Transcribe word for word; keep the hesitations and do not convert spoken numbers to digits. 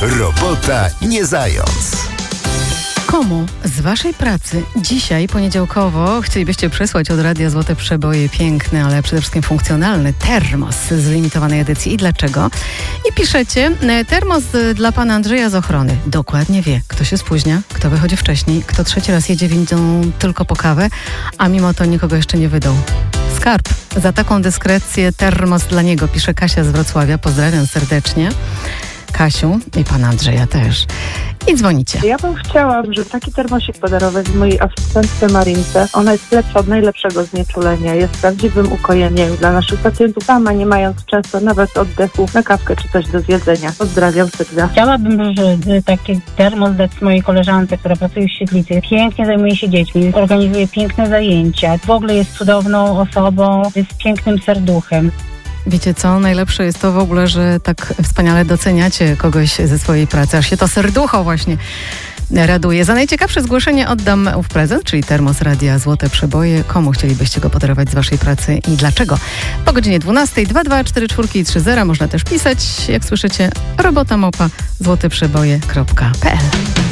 Robota nie zając. Komu z waszej pracy dzisiaj, poniedziałkowo, chcielibyście przysłać od Radia Złote Przeboje piękny, ale przede wszystkim funkcjonalny termos z limitowanej edycji i dlaczego? I piszecie, termos dla pana Andrzeja z ochrony. Dokładnie wie, kto się spóźnia, kto wychodzi wcześniej, kto trzeci raz jedzie windą tylko po kawę, a mimo to nikogo jeszcze nie wydał. Skarb. Za taką dyskrecję termos dla niego, pisze Kasia z Wrocławia. Pozdrawiam serdecznie. Kasiu i pana Andrzeja też. I dzwonicie. Ja bym chciała, żeby taki termosik podarować mojej asystentce Marince. Ona jest lepsza od najlepszego znieczulenia. Jest prawdziwym ukojeniem dla naszych pacjentów, sama nie mając często nawet oddechu na kawkę czy coś do zjedzenia. Pozdrawiam Sylwia. Chciałabym, że taki termos dać mojej koleżance, która pracuje w świetlicy. Pięknie zajmuje się dziećmi, organizuje piękne zajęcia. W ogóle jest cudowną osobą, jest pięknym serduchem. Wiecie co? Najlepsze jest to w ogóle, że tak wspaniale doceniacie kogoś ze swojej pracy. Aż się to serducho właśnie raduje. Za najciekawsze zgłoszenie oddam ów prezent, czyli termos Radia Złote Przeboje. Komu chcielibyście go podarować z waszej pracy i dlaczego? Po godzinie dwunastej dwa dwa cztery cztery i trzy zero można też pisać, jak słyszycie, robota małpa złoteprzeboje kropka p l.